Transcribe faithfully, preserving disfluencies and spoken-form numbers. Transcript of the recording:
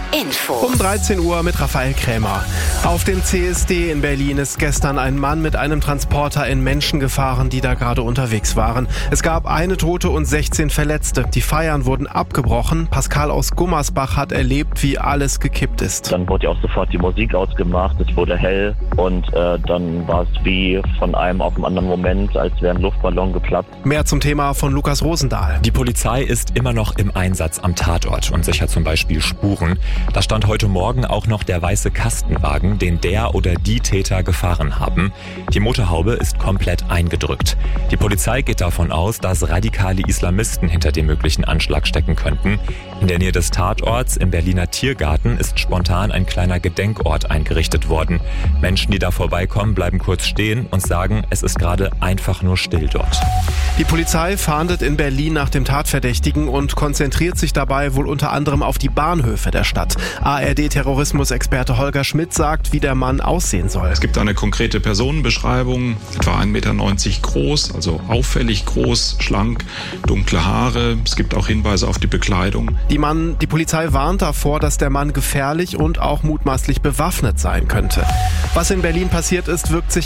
Info. Um dreizehn Uhr mit Raphael Krämer. Auf dem C S D in Berlin ist gestern ein Mann mit einem Transporter in Menschen gefahren, die da gerade unterwegs waren. Es gab eine Tote und sechzehn Verletzte. Die Feiern wurden abgebrochen. Pascal aus Gummersbach hat erlebt, wie alles gekippt ist. Dann wurde ja auch sofort die Musik ausgemacht, es wurde hell und äh, dann war es wie von einem auf den anderen Moment, als wäre ein Luftballon geplatzt. Mehr zum Thema von Lukas Rosendahl. Die Polizei ist immer noch im Einsatz am Tatort und sichert zum Beispiel Spuren. Da stand heute Morgen auch noch der weiße Kastenwagen, den der oder die Täter gefahren haben. Die Motorhaube ist komplett eingedrückt. Die Polizei geht davon aus, dass radikale Islamisten hinter dem möglichen Anschlag stecken könnten. In der Nähe des Tatorts im Berliner Tiergarten ist spontan ein kleiner Gedenkort eingerichtet worden. Menschen, die da vorbeikommen, bleiben kurz stehen und sagen, es ist gerade einfach nur still dort. Die Polizei fahndet in Berlin nach dem Tatverdächtigen und konzentriert sich dabei wohl unter anderem auf die Bahnhöfe der Stadt. A R D-Terrorismusexperte Holger Schmidt sagt, wie der Mann aussehen soll. Es gibt eine konkrete Personenbeschreibung, etwa ein Meter neunzig groß, also auffällig groß, schlank, dunkle Haare. Es gibt auch Hinweise auf die Bekleidung. Die, Mann, die Polizei warnt davor, dass der Mann gefährlich und auch mutmaßlich bewaffnet sein könnte. Was in Berlin passiert ist, wirkt sich